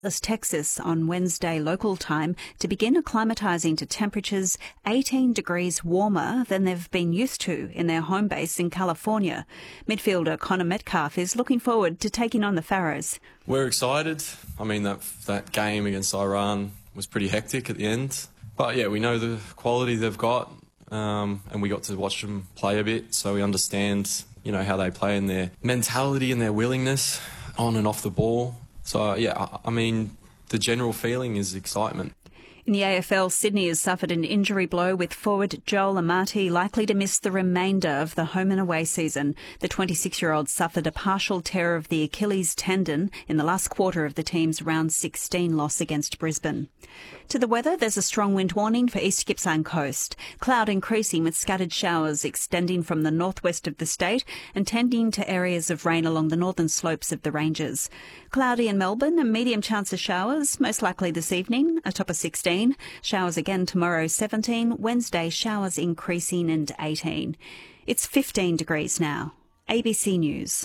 Texas on Wednesday local time to begin acclimatising to temperatures 18 degrees warmer than they've been used to in their home base in California. Midfielder Connor Metcalf is looking forward to taking on the Pharaohs. We're excited. I mean, that game against Iran was pretty hectic at the end. But yeah, we know the quality they've got, and we got to watch them play a bit, so we understand, how they play and their mentality and their willingness on and off the ball. So, yeah, I mean, the general feeling is excitement. In the AFL, Sydney has suffered an injury blow with forward Joel Amati likely to miss the remainder of the home and away season. The 26-year-old suffered a partial tear of the Achilles tendon in the last quarter of the team's round 16 loss against Brisbane. To the weather, there's a strong wind warning for East Gippsland coast. Cloud increasing with scattered showers extending from the northwest of the state and tending to areas of rain along the northern slopes of the ranges. Cloudy in Melbourne, a medium chance of showers, most likely this evening, a top of 16. Showers again tomorrow, 17. Wednesday, showers increasing and 18. It's 15 degrees now. ABC News.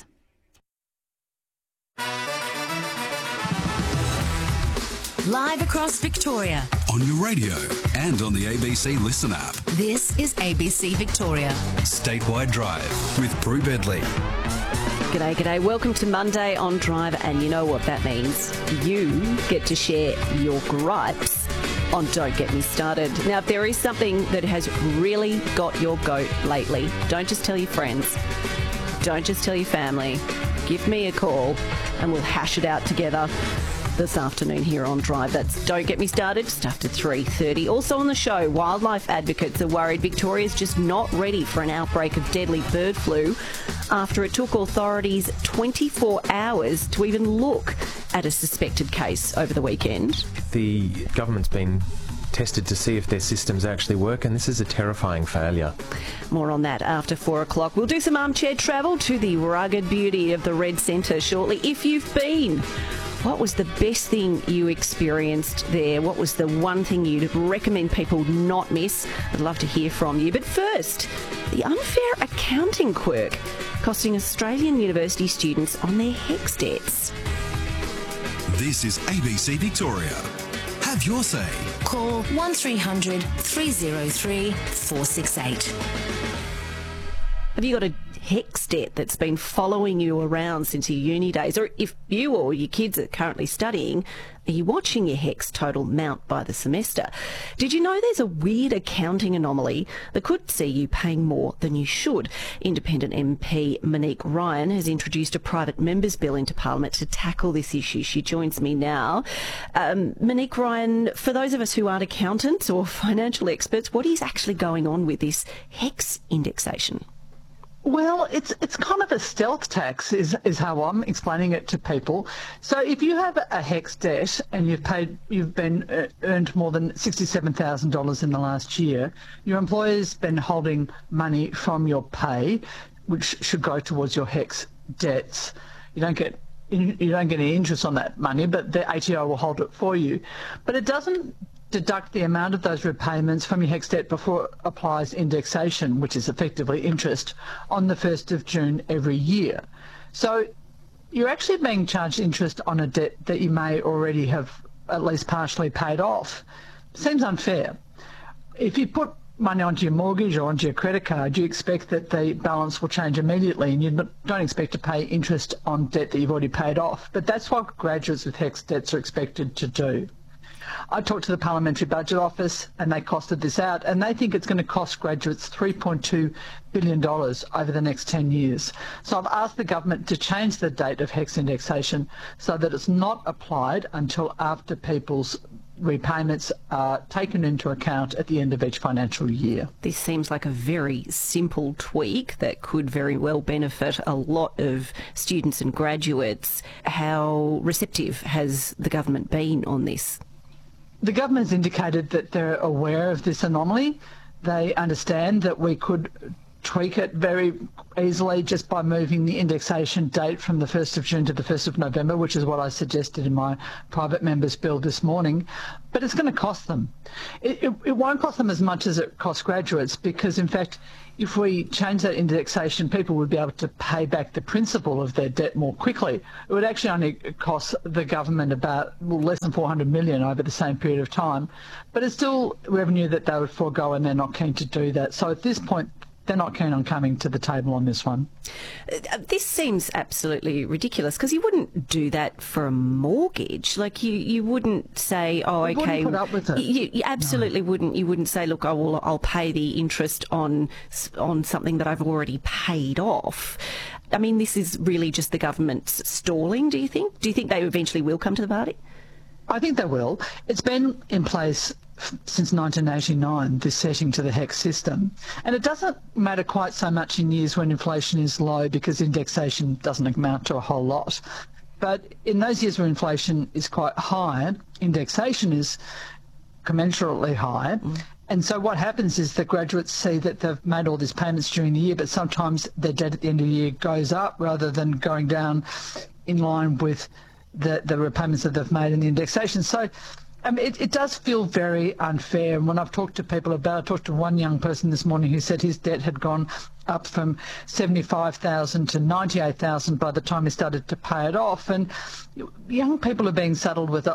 Live across Victoria. On your radio and on the ABC Listen app. This is ABC Victoria. Statewide Drive with Prue Bedley. G'day. Welcome to Monday on Drive, and you know what that means. You get to share your gripes on Don't Get Me Started. Now, if there is something that has really got your goat lately, don't just tell your friends. Don't just tell your family. Give me a call and we'll hash it out together this afternoon here on Drive. That's Don't Get Me Started, just after 3:30. Also on the show, wildlife advocates are worried Victoria's just not ready for an outbreak of deadly bird flu after it took authorities 24 hours to even look at a suspected case over the weekend. The government's been tested to see if their systems actually work, and this is a terrifying failure. More on that after 4 o'clock. We'll do some armchair travel to the rugged beauty of the Red Centre shortly. If you've been, what was the best thing you experienced there? What was the one thing you'd recommend people not miss? I'd love to hear from you. But first, the unfair accounting quirk costing Australian university students on their HECS debts. This is ABC Victoria. Have your say. Call 1300 303 468. Have you got a HECS debt that's been following you around since your uni days? Or if you or your kids are currently studying, are you watching your HECS total mount by the semester? Did you know there's a weird accounting anomaly that could see you paying more than you should? Independent MP Monique Ryan has introduced a private members bill into Parliament to tackle this issue. She joins me now. Monique Ryan, for those of us who aren't accountants or financial experts, what is actually going on with this HECS indexation? Well, it's kind of a stealth tax is how I'm explaining it to people. So if you have a HECS debt and you've earned more than $67,000 in the last year, your employer's been holding money from your pay, which should go towards your HECS debts. You don't get any interest on that money, but the ATO will hold it for you. But it doesn't deduct the amount of those repayments from your HECS debt before it applies indexation, which is effectively interest, on the 1st of June every year. So you're actually being charged interest on a debt that you may already have at least partially paid off. Seems unfair. If you put money onto your mortgage or onto your credit card, you expect that the balance will change immediately, and you don't expect to pay interest on debt that you've already paid off. But that's what graduates with HECS debts are expected to do. I talked to the Parliamentary Budget Office and they costed this out, and they think it's going to cost graduates $3.2 billion over the next 10 years. So I've asked the government to change the date of HECS indexation so that it's not applied until after people's repayments are taken into account at the end of each financial year. This seems like a very simple tweak that could very well benefit a lot of students and graduates. How receptive has the government been on this? The government has indicated that they're aware of this anomaly. They understand that we could tweak it very easily just by moving the indexation date from the 1st of June to the 1st of November, which is what I suggested in my private members' bill this morning. But it's going to cost them. It won't cost them as much as it costs graduates because, in fact, if we change that indexation, people would be able to pay back the principal of their debt more quickly. It would actually only cost the government about less than $400 million over the same period of time. But it's still revenue that they would forego, and they're not keen to do that. So at this point, they're not keen on coming to the table on this one. This seems absolutely ridiculous because you wouldn't do that for a mortgage. Like you wouldn't say, "Oh, okay." Wouldn't put up with it. You absolutely wouldn't. You wouldn't say, "Look, I'll pay the interest on something that I've already paid off." I mean, this is really just the government stalling. Do you think? Do you think they eventually will come to the party? I think they will. It's been in place since 1989, this setting to the HECS system. And it doesn't matter quite so much in years when inflation is low because indexation doesn't amount to a whole lot. But in those years where inflation is quite high, indexation is commensurately high. And so what happens is that graduates see that they've made all these payments during the year, but sometimes their debt at the end of the year goes up rather than going down in line with the repayments that they've made in the indexation. So it does feel very unfair. And when I've talked to people about it, I talked to one young person this morning who said his debt had gone up from $75,000 to $98,000 by the time he started to pay it off. And young people are being saddled with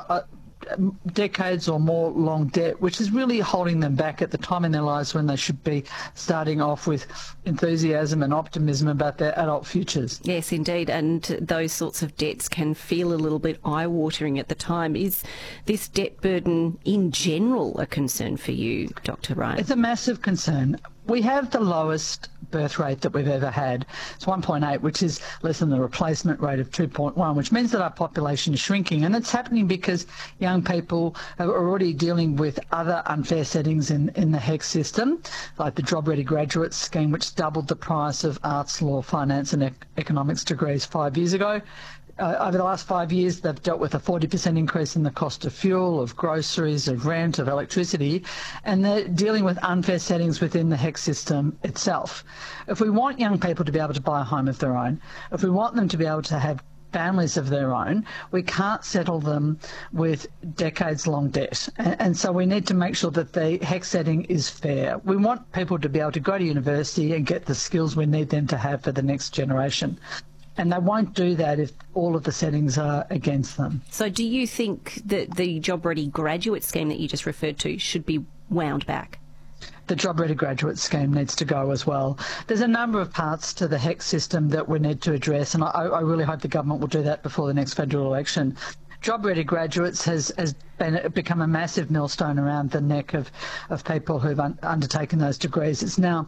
decades or more long debt, which is really holding them back at the time in their lives when they should be starting off with enthusiasm and optimism about their adult futures. Yes, indeed, and those sorts of debts can feel a little bit eye-watering at the time. Is this debt burden in general a concern for you, Dr. Ryan? It's a massive concern. We have the lowest birth rate that we've ever had. It's 1.8, which is less than the replacement rate of 2.1, which means that our population is shrinking. And it's happening because young people are already dealing with other unfair settings in the HECS system, like the Job Ready Graduate Scheme, which doubled the price of arts, law, finance and economics degrees 5 years ago. Over the last 5 years, they've dealt with a 40% increase in the cost of fuel, of groceries, of rent, of electricity, and they're dealing with unfair settings within the HECS system itself. If we want young people to be able to buy a home of their own, if we want them to be able to have families of their own, we can't settle them with decades-long debt. And so we need to make sure that the HECS setting is fair. We want people to be able to go to university and get the skills we need them to have for the next generation. And they won't do that if all of the settings are against them. So do you think that the Job Ready Graduate Scheme that you just referred to should be wound back? The Job Ready Graduate Scheme needs to go as well. There's a number of parts to the HECS system that we need to address, and I really hope the government will do that before the next federal election. Job Ready Graduates has become a massive millstone around the neck of people who've undertaken those degrees. It's now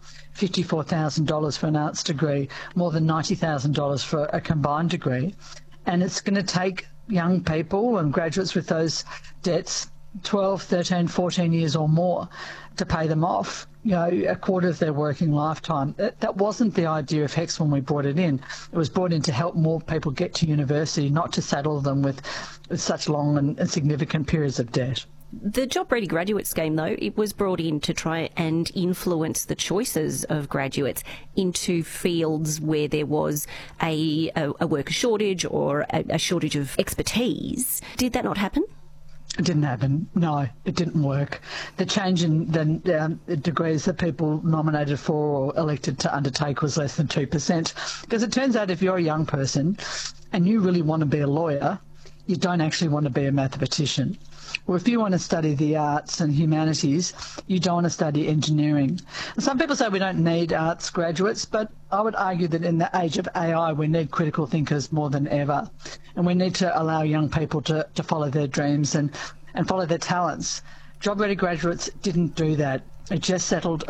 $54,000 for an arts degree, more than $90,000 for a combined degree. And it's going to take young people and graduates with those debts 12, 13, 14 years or more to pay them off, a quarter of their working lifetime. That wasn't the idea of HECS when we brought it in. It was brought in to help more people get to university, not to saddle them with such long and significant periods of debt. The Job Ready Graduate Scheme, though, it was brought in to try and influence the choices of graduates into fields where there was a worker shortage or a shortage of expertise. Did that not happen? It didn't happen. No, it didn't work. The change in the degrees that people nominated for or elected to undertake was less than 2%. Because it turns out if you're a young person and you really want to be a lawyer, you don't actually want to be a mathematician. Or if you want to study the arts and humanities, you don't want to study engineering. Some people say we don't need arts graduates, but I would argue that in the age of AI, we need critical thinkers more than ever. And we need to allow young people to follow their dreams and follow their talents. Job Ready Graduates didn't do that. It just settled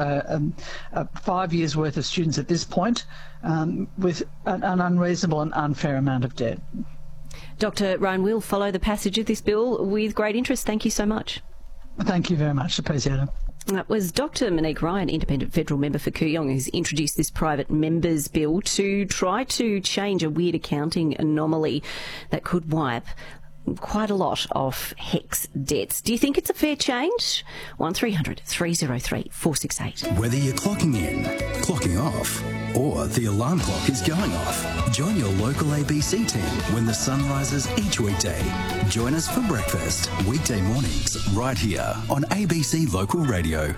5 years' worth of students at this point with an unreasonable and unfair amount of debt. Dr. Ryan, we'll follow the passage of this bill with great interest. Thank you so much. Thank you very much. Appreciate it. That was Dr. Monique Ryan, independent federal member for Kooyong, who's introduced this private members bill to try to change a weird accounting anomaly that could wipe quite a lot of HECS debts. Do you think it's a fair change? 1300 303 468. Whether you're clocking in, clocking off, or the alarm clock is going off, join your local ABC team when the sun rises each weekday. Join us for breakfast, weekday mornings, right here on ABC Local Radio.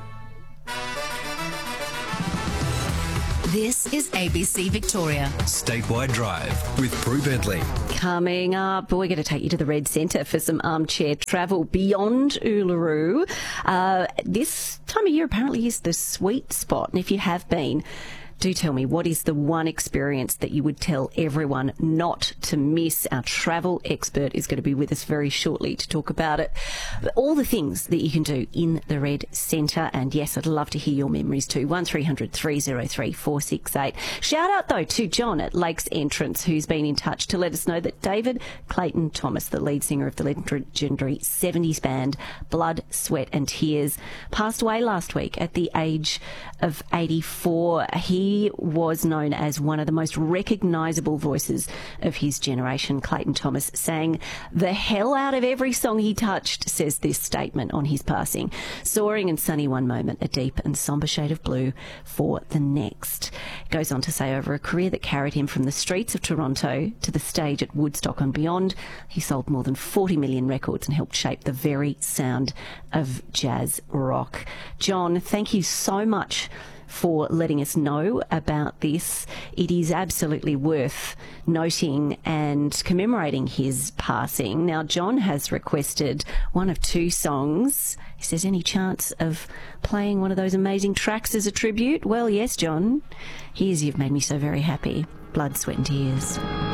This is ABC Victoria. Statewide Drive with Prue Bentley. Coming up, we're going to take you to the Red Centre for some armchair travel beyond Uluru. This time of year apparently is the sweet spot, and if you have been, do tell me, what is the one experience that you would tell everyone not to miss? Our travel expert is going to be with us very shortly to talk about it. All the things that you can do in the Red Centre. And yes, I'd love to hear your memories too. 1300 303 468. Shout out though to John at Lakes Entrance, who's been in touch to let us know that David Clayton Thomas, the lead singer of the legendary 70s band Blood, Sweat and Tears, passed away last week at the age of 84. He was known as one of the most recognisable voices of his generation. Clayton Thomas sang the hell out of every song he touched, says this statement on his passing. Soaring and sunny one moment, a deep and sombre shade of blue for the next. Goes on to say, over a career that carried him from the streets of Toronto to the stage at Woodstock and beyond, he sold more than 40 million records and helped shape the very sound of jazz rock. John, thank you so much for letting us know about this. It is absolutely worth noting and commemorating his passing. Now, John has requested one of two songs. He says, any chance of playing one of those amazing tracks as a tribute? Well, yes, John. Here's You've Made Me So Very Happy. Blood, Sweat and Tears.